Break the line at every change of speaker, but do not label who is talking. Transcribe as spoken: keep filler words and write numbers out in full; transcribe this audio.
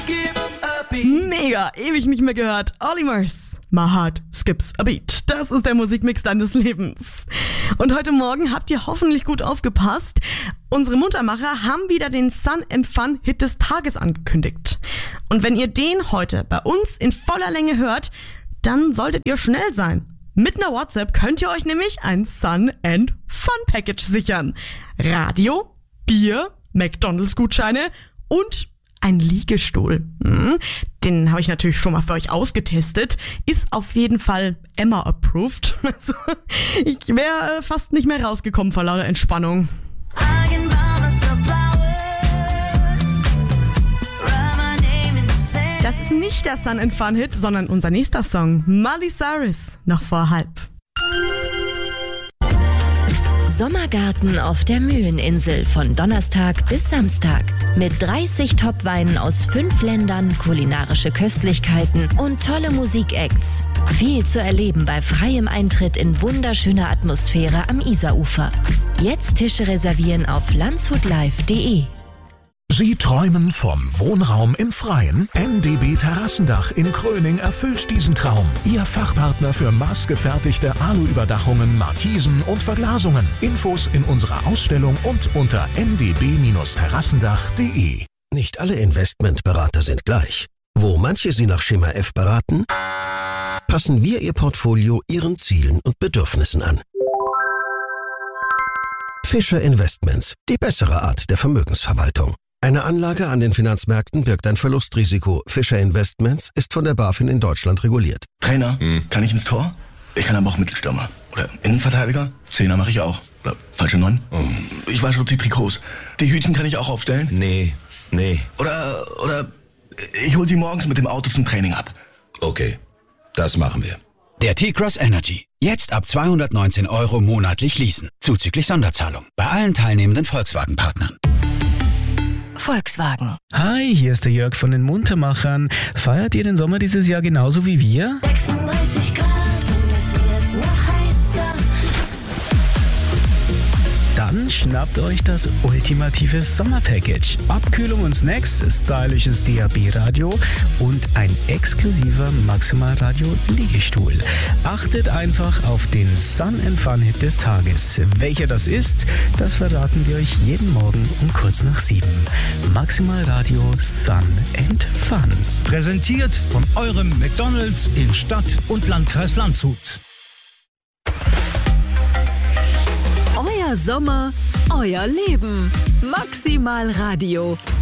Mega, ewig nicht mehr gehört. Olimers, My Heart Skips a Beat. Das ist der Musikmix deines Lebens. Und heute Morgen habt ihr hoffentlich gut aufgepasst. Unsere Muntermacher haben wieder den Sun and Fun Hit des Tages angekündigt. Und wenn ihr den heute bei uns in voller Länge hört, dann solltet ihr schnell sein. Mit einer WhatsApp könnt ihr euch nämlich ein Sun and Fun Package sichern. Radio, Bier, McDonalds-Gutscheine und ein Liegestuhl. Hm, den habe ich natürlich schon mal für euch ausgetestet. Ist auf jeden Fall Emma-approved. Also, ich wäre fast nicht mehr rausgekommen vor lauter Entspannung. Das ist nicht der Sun and Fun Hit, sondern unser nächster Song. Miley Cyrus, noch vor halb.
Sommergarten auf der Mühleninsel von Donnerstag bis Samstag. Mit dreißig Top-Weinen aus fünf Ländern, kulinarische Köstlichkeiten und tolle Musikacts. Viel zu erleben bei freiem Eintritt in wunderschöner Atmosphäre am Isarufer. Jetzt Tische reservieren auf landshutlive punkt de.
Sie träumen vom Wohnraum im Freien? N D B Terrassendach in Kröning erfüllt diesen Traum. Ihr Fachpartner für maßgefertigte Aluüberdachungen, Markisen und Verglasungen. Infos in unserer Ausstellung und unter n d b terrassendach punkt de.
Nicht alle Investmentberater sind gleich. Wo manche Sie nach Schema F beraten, passen wir Ihr Portfolio Ihren Zielen und Bedürfnissen an. Fischer Investments, die bessere Art der Vermögensverwaltung. Eine Anlage an den Finanzmärkten birgt ein Verlustrisiko. Fischer Investments ist von der BaFin in Deutschland reguliert.
Trainer, hm. kann ich ins Tor? Ich kann aber auch Mittelstürmer. Oder Innenverteidiger? Zehner mache ich auch. Oder falsche Neun? Oh. Ich wasche die Trikots. Die Hütchen kann ich auch aufstellen?
Nee, nee.
Oder, oder ich hol sie morgens mit dem Auto zum Training ab.
Okay, das machen wir.
Der T-Cross Energy. Jetzt ab zweihundertneunzehn Euro monatlich leasen. Zuzüglich Sonderzahlung. Bei allen teilnehmenden Volkswagen-Partnern.
Volkswagen.
Hi, hier ist der Jörg von den Muntermachern. Feiert ihr den Sommer dieses Jahr genauso wie wir?
sechsunddreißig Grad und es wird noch heißer.
Dann schnappt euch das ultimative Sommerpackage. Abkühlung und Snacks, stylisches D A B-Radio und ein exklusiver Maximalradio-Liegestuhl. Achtet einfach auf den Sun and Fun Hit des Tages. Welcher das ist, das verraten wir euch jeden Morgen um kurz nach sieben. Maximalradio Sun and Fun.
Präsentiert von eurem McDonalds in Stadt und Landkreis Landshut.
Euer Sommer, euer Leben. Maximalradio.